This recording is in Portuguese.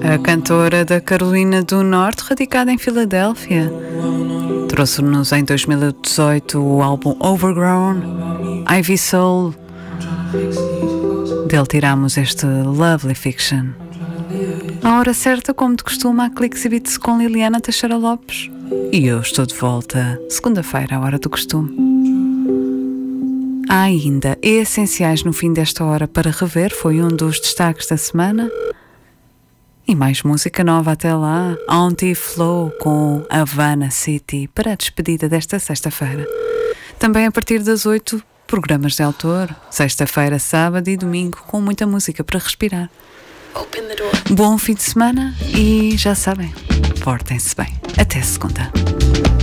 A cantora da Carolina do Norte, radicada em Filadélfia, trouxe-nos em 2018 o álbum Overgrown, Ivy Soul. Dele tiramos este Lovely Fiction. À hora certa, como de costume, há Cliques e Beats com Liliana Teixeira Lopes. E eu estou de volta segunda-feira, à hora do costume. Há ainda essenciais no fim desta hora para rever, foi um dos destaques da semana. E mais música nova até lá, Anti-Flow com Havana City, para a despedida desta sexta-feira. Também a partir das 8, programas de autor, sexta-feira, sábado e domingo, com muita música para respirar. Bom fim de semana e já sabem, portem-se bem. Até segunda.